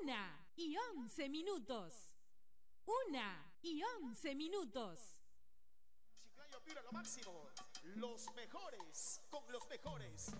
1:11. 1:11. Chiclayo Piura, lo máximo. Los mejores con los mejores.